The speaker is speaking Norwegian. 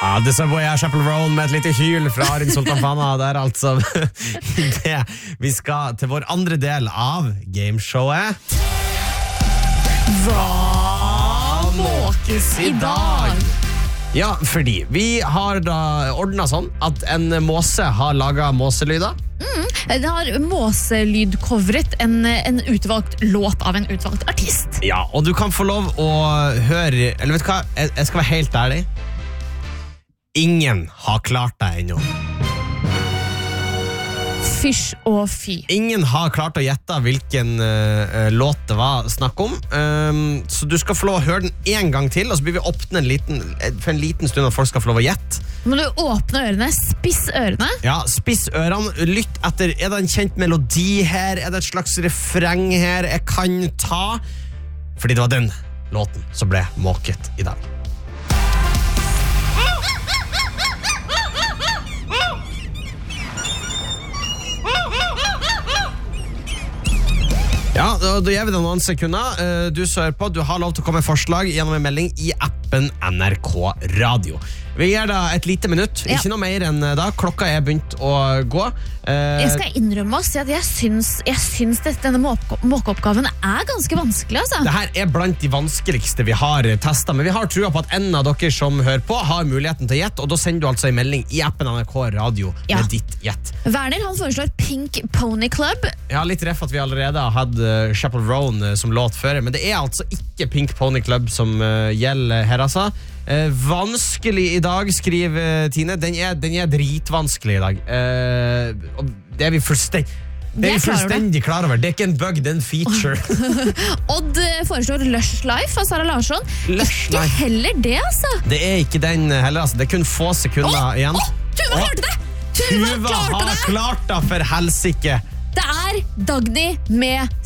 Ja, det så jeg Chappell Roan med et lite hyl fra Arin Sultanfana. Det altså det. Vi skal til vår andre del av gameshowet. Hva måkes i dag? Ja, fordi vi har da ordnet sånn at en måse har laget måselyder. Den har måselydcoveret en utvalgt låt av en utvalgt artist. Ja, og du kan få lov å høre. Eller vet du hva, jeg skal være helt ærlig. Ingen har klart deg ennå. Fysj og fy. Ingen har klart å gjette hvilken låt det var snakk om. Så du skal få lov å høre den en gang til, og så blir vi åpne for en liten stund at folk skal få lov å gjette. Må du åpne ørene, spiss ørene. Ja, spiss ørene, lytt etter. Er det en kjent melodi her? Er det et slags refreng her jeg kan ta? Fordi det var den låten som ble måket i dag. Ja, da gjør vi det noen sekunder. Du sører på, du har lov til å komme med forslag gjennom en melding i appen NRK Radio. Vi gjør da et lite minutt, ikke noe mer enn da. Klokka er begynt å gå. Jeg skal innrømme oss at jeg syns denne måkeoppgaven er ganske vanskelig, altså. Dette er blant de vanskeligste vi har testet, men vi har trua på at en av dere som hører på har muligheten til å gjette, og da sender du altså en melding i appen NRK Radio med ditt gjett. Werner, han foreslår Pink Pony Club. Jeg har litt rett at vi allerede har hatt Chappell Roan som låt før, men det er altså ikke Pink Pony Club som gjelder her, altså. Vanskelig i dag, skriver Tine. Den er dritvanskelig i dag. Og det er vi fullstendig klar over. Det er ikke en bug, det er en feature. Odd foreslår Lush Life av Sara Larsson. Ikke heller det, altså. Det er ikke den heller, altså. Det er kun få sekunder igjen. Tuva klarte det! Tuva har klart det, for helsike. Det er Dagny med